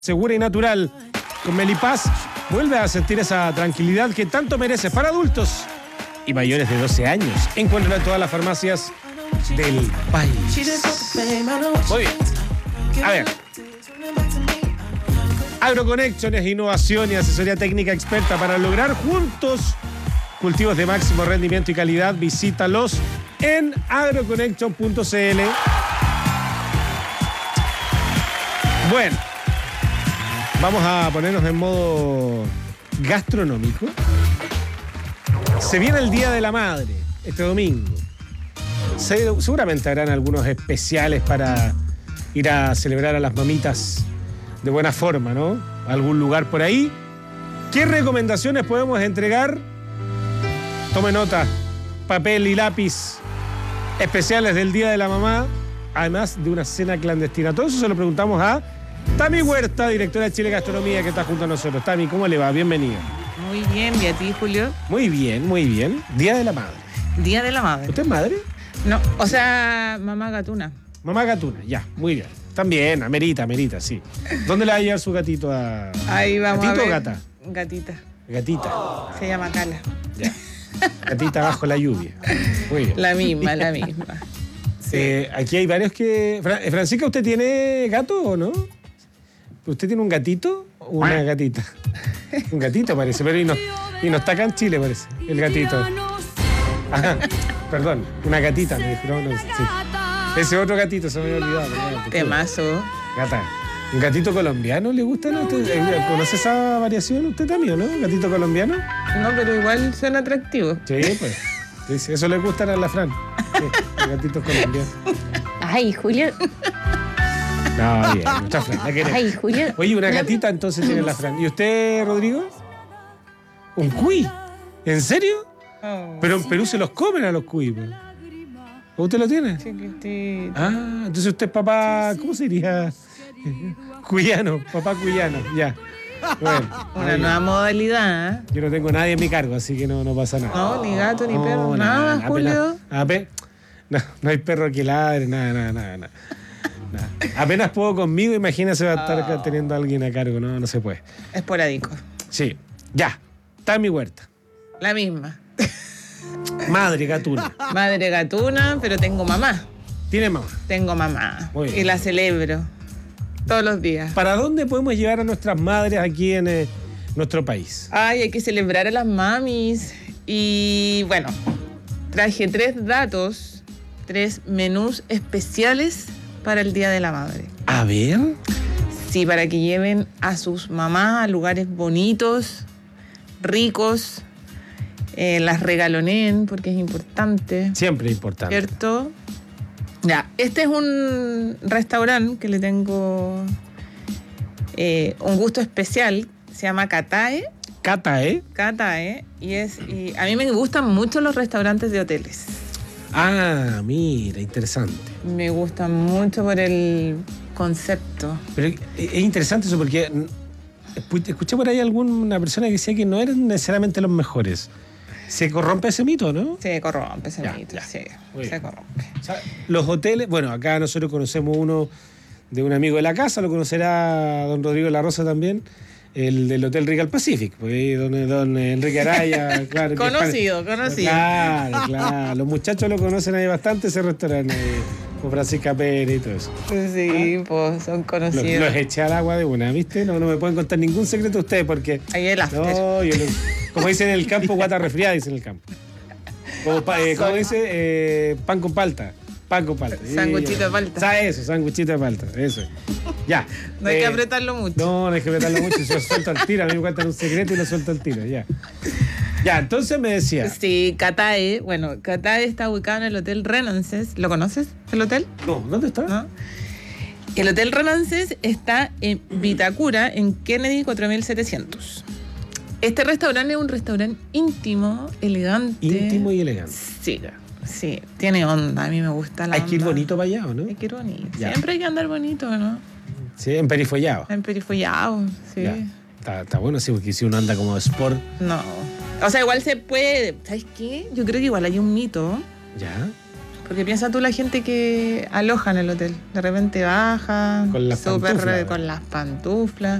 segura y natural. Con Melipaz vuelve a sentir esa tranquilidad que tanto mereces para adultos y mayores de 12 años. Encuéntrala en todas las farmacias del país. Muy bien. A ver. AgroConnection es innovación y asesoría técnica experta para lograr juntos cultivos de máximo rendimiento y calidad. Visítalos en agroconnection.cl. Bueno, vamos a ponernos en modo gastronómico. Se viene el Día de la Madre, este domingo. Seguramente habrán algunos especiales para ir a celebrar a las mamitas de buena forma, ¿no? Algún lugar por ahí. ¿Qué recomendaciones podemos entregar? Tome nota, papel y lápiz especiales del Día de la Mamá, además de una cena clandestina. Todo eso se lo preguntamos a Tami Huerta, directora de Chile Gastronomía, que está junto a nosotros. Tami, ¿cómo le va? Bienvenida. Muy bien, ¿y a ti, Julio? Muy bien, muy bien. Día de la Madre. Día de la Madre. ¿Usted es madre? No, o sea, mamá gatuna. Mamá gatuna, ya, muy bien. También, amerita, sí. ¿Dónde le va a llevar su gatito a...? Ahí vamos ¿Gatito a ver. o gata? Gatita. Gatita. Se llama Cala. Ya. Gatita bajo la lluvia. Muy bien. La misma. Sí. Aquí hay varios que... Francisca, ¿usted tiene gato o no? ¿Usted tiene un gatito o una gatita? Un gatito parece, pero y no está acá en Chile, parece, el gatito. Ajá, perdón, una gatita, me dijo. No, sí. Ese otro gatito se me había olvidado. Temazo. Gata. ¿Un gatito colombiano le gusta? ¿No? ¿Conoce esa variación usted también, no? ¿Gatito colombiano? No, pero igual suena atractivo. Sí, pues. Sí, eso le gusta a la Fran. Sí, los gatitos colombianos. Ay, Julio. No, bien, mucha Fran. La queremos. Ay, Julio. Oye, una gatita entonces tiene la Fran. ¿Y usted, Rodrigo? ¿Un cuy? ¿En serio? Oh, Pero en Perú se los comen a los cuy. Pues. ¿O usted lo tiene? chiquitito. Ah, entonces usted es papá, ¿cómo se diría? Cuyano, papá cuyano, ya. Bueno, Una nueva modalidad, ¿eh? yo no tengo nadie en mi cargo, así que no pasa nada. No, ni gato, ni perro, nada, Julio. No hay perro que ladre, nada. Apenas puedo conmigo, imagínese va a estar teniendo a alguien a cargo, no se puede. Esporádico. Sí, ya, está en mi huerta. La misma. Madre gatuna. Madre gatuna, pero tengo mamá. ¿Tiene mamá? Tengo mamá. Muy bien. Y la celebro todos los días. ¿Para dónde podemos llevar a nuestras madres aquí en nuestro país? Ay, hay que celebrar a las mamis. Y bueno, traje 3 menús especiales para el Día de la Madre. A ver. Sí, para que lleven a sus mamás a lugares bonitos, ricos, las regaloneen, porque es importante. Siempre importante. ¿Cierto? Ya, este es un restaurante que le tengo un gusto especial. Se llama Catae. Catae. Y a mí me gustan mucho los restaurantes de hoteles. Ah, mira, interesante. Me gustan mucho por el concepto. Pero es interesante eso porque escuché por ahí alguna persona que decía que no eran necesariamente los mejores. Se corrompe ese mito, ¿no? Se corrompe ese Ya, mito, ya. sí. Muy Se bien. corrompe. O sea, los hoteles, bueno, acá nosotros conocemos uno de un amigo de la casa, lo conocerá don Rodrigo La Rosa también, el del Hotel Regal Pacific, pues ahí don Enrique Araya, claro. Conocido. Claro. Los muchachos lo conocen ahí bastante, ese restaurante, con Francisca Pérez y todo eso. Sí, pues son conocidos. Los eché al agua de una, ¿viste? No me pueden contar ningún secreto ustedes porque... Ahí el after. No, como dicen en el campo, guata resfriada, dicen en el campo. Como dice, pan con palta. Sanguchito de palta. ¿Sabes eso? Sanguchito de palta. Eso. Ya. No hay que apretarlo mucho. No hay que apretarlo mucho. Yo suelto al tiro. A mí me cuentan un secreto y lo suelto al tiro. Ya. Ya, entonces me decía. Sí, Catae. Bueno, Catae está ubicado en el Hotel Renances. ¿Lo conoces, el hotel? No, ¿dónde está? ¿No? El Hotel Renances está en Vitacura, en Kennedy 4700. Este restaurante es un restaurante íntimo, elegante. Íntimo y elegante. Sí, tiene onda. A mí me gusta la Hay onda. que ir bonito para allá, ¿o no? Hay que ir bonito. Ya. Siempre hay que andar bonito, ¿no? Sí, en perifollado. En perifollado, sí. Ya. Está bueno, sí, porque si uno anda como sport. No. O sea, igual se puede. ¿Sabes qué? Yo creo que igual hay un mito. Ya. Porque piensa tú la gente que aloja en el hotel. De repente baja, con las pantuflas. Con las pantuflas.